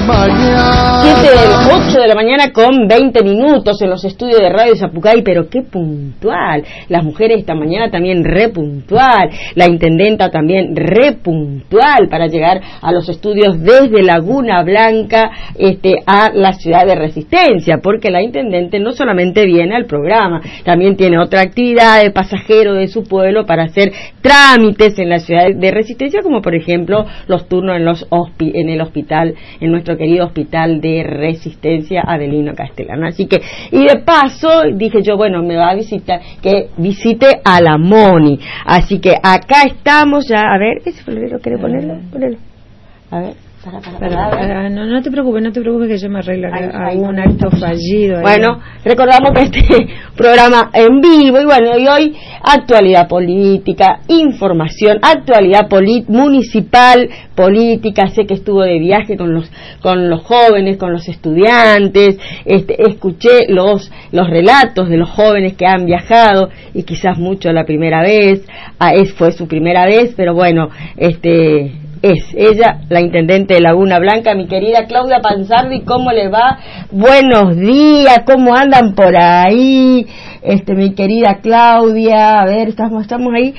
mañana. 8 de la mañana con 20 minutos en los estudios de Radio Zapucay, pero qué puntual. Las mujeres esta mañana también re puntual, la intendenta también re puntual para llegar a los estudios desde Laguna Blanca a la ciudad de Resistencia, porque la intendente no solamente viene al programa, también tiene otra actividad de pasajero de su pueblo para hacer trámites en la ciudad de Resistencia, como por ejemplo los turnos en el hospital, en nuestro querido hospital de Resistencia Adelino Castellano. Así que, y de paso dije yo, bueno, me va a visitar, que visite a la Moni. Así que acá estamos ya, a ver, ¿ese florero quiere ponerlo? Ponelo. A ver. No te preocupes que yo me arreglo algún acto fallido. Bueno, recordamos que este programa en vivo, y bueno, y hoy actualidad política, información, actualidad municipal, política. Sé que estuvo de viaje con los jóvenes, con los estudiantes, escuché los relatos de los jóvenes que han viajado, y quizás mucho la primera vez, fue su primera vez, pero bueno, es ella, la intendente de Laguna Blanca, mi querida Claudia Panzardi. ¿Cómo le va? Buenos días, ¿cómo andan por ahí? Mi querida Claudia, a ver, estamos ahí.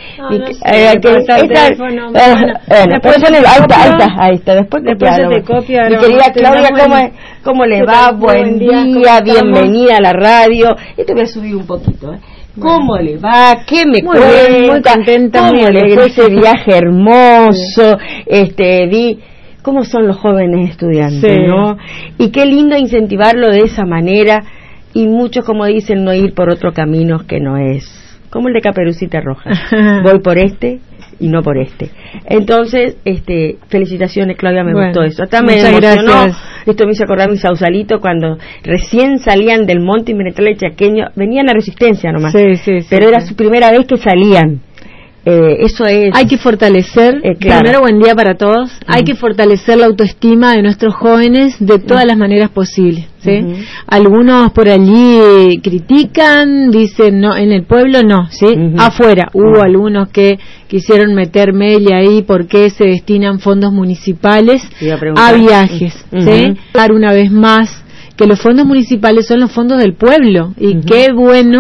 Ahí está, después se te copia. Mi querida Claudia, ¿cómo le va? Buen día, bienvenida a la radio. Te voy a subir un poquito, ¿Cómo le va? ¿Qué me cuenta? Muy contenta. ¿Cómo le fue ese viaje hermoso? Vi cómo son los jóvenes estudiantes, ¿no? Y qué lindo incentivarlo de esa manera, y muchos, como dicen, no ir por otro camino que no es. Como el de Caperucita Roja. Voy por y no por Entonces, felicitaciones, Claudia, me gustó eso. Hasta me emocionó. Gracias. Esto me hizo acordar mi Sausalito cuando recién salían del Monte Inmediatamente Chaqueño, venían a Resistencia nomás. Pero era su primera vez que salían. Eso es. Hay que fortalecer, primero, buen día para todos. Hay que fortalecer la autoestima de nuestros jóvenes de todas las maneras posibles, ¿sí? Algunos por allí critican, dicen no, en el pueblo no, ¿sí? Afuera hubo algunos que quisieron meter media ahí porque se destinan fondos municipales a viajes, ¿sí? Dar una vez más que los fondos municipales son los fondos del pueblo, y qué bueno